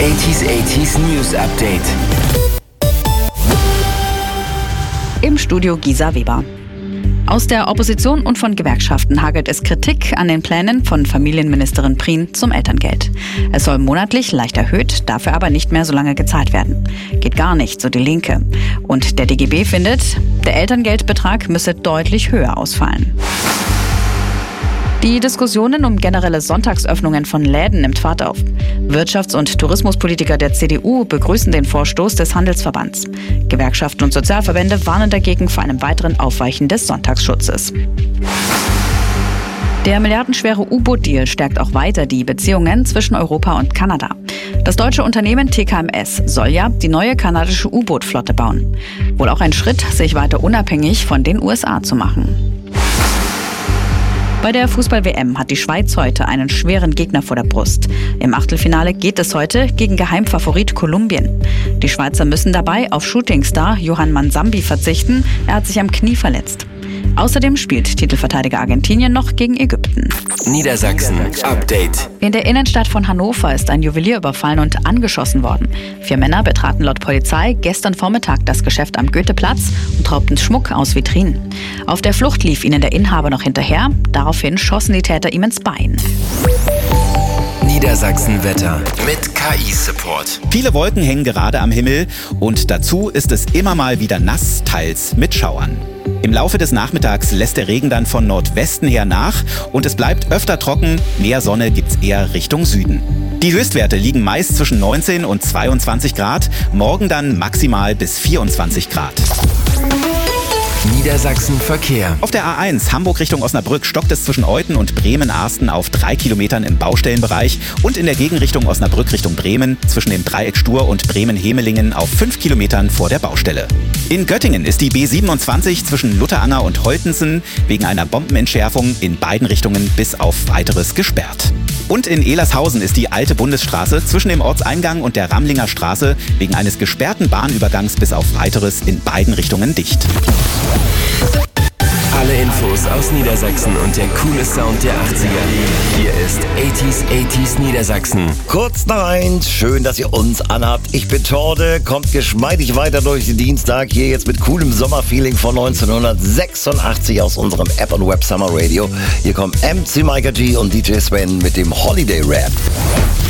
80s News Update. Im Studio Gisa Weber. Aus der Opposition und von Gewerkschaften hagelt es Kritik an den Plänen von Familienministerin Prien zum Elterngeld. Es soll monatlich leicht erhöht, dafür aber nicht mehr so lange gezahlt werden. Geht gar nicht, so die Linke. Und der DGB findet, der Elterngeldbetrag müsse deutlich höher ausfallen. Die Diskussionen um generelle Sonntagsöffnungen von Läden nimmt Fahrt auf. Wirtschafts- und Tourismuspolitiker der CDU begrüßen den Vorstoß des Handelsverbands. Gewerkschaften und Sozialverbände warnen dagegen vor einem weiteren Aufweichen des Sonntagsschutzes. Der milliardenschwere U-Boot-Deal stärkt auch weiter die Beziehungen zwischen Europa und Kanada. Das deutsche Unternehmen TKMS soll ja die neue kanadische U-Boot-Flotte bauen. Wohl auch ein Schritt, sich weiter unabhängig von den USA zu machen. Bei der Fußball-WM hat die Schweiz heute einen schweren Gegner vor der Brust. Im Achtelfinale geht es heute gegen Geheimfavorit Kolumbien. Die Schweizer müssen dabei auf Shootingstar Johann Mansambi verzichten. Er hat sich am Knie verletzt. Außerdem spielt Titelverteidiger Argentinien noch gegen Ägypten. Niedersachsen Update. In der Innenstadt von Hannover ist ein Juwelier überfallen und angeschossen worden. 4 Männer betraten laut Polizei gestern Vormittag das Geschäft am Goetheplatz und raubten Schmuck aus Vitrinen. Auf der Flucht lief ihnen der Inhaber noch hinterher. Daraufhin schossen die Täter ihm ins Bein. Niedersachsen Wetter mit KI-Support. Viele Wolken hängen gerade am Himmel und dazu ist es immer mal wieder nass, teils mit Schauern. Im Laufe des Nachmittags lässt der Regen dann von Nordwesten her nach und es bleibt öfter trocken, mehr Sonne gibt's eher Richtung Süden. Die Höchstwerte liegen meist zwischen 19 und 22 Grad, morgen dann maximal bis 24 Grad. Niedersachsen Verkehr. Auf der A1 Hamburg Richtung Osnabrück stockt es zwischen Euthen und Bremen-Arsten auf 3 Kilometern im Baustellenbereich und in der Gegenrichtung Osnabrück Richtung Bremen zwischen dem Dreieck Stur und Bremen-Hemelingen auf 5 Kilometern vor der Baustelle. In Göttingen ist die B27 zwischen Lutteranger und Holtensen wegen einer Bombenentschärfung in beiden Richtungen bis auf Weiteres gesperrt. Und in Elershausen ist die alte Bundesstraße zwischen dem Ortseingang und der Ramlinger Straße wegen eines gesperrten Bahnübergangs bis auf Weiteres in beiden Richtungen dicht. Alle Infos aus Niedersachsen und der coole Sound der 80er. Hier ist 80s Niedersachsen. Kurz nach 1, schön, dass ihr uns anhabt. Ich bin Torde, kommt geschmeidig weiter durch den Dienstag. Hier jetzt mit coolem Sommerfeeling von 1986 aus unserem App und Web Summer Radio. Hier kommen MC Micah G und DJ Sven mit dem Holiday Rap.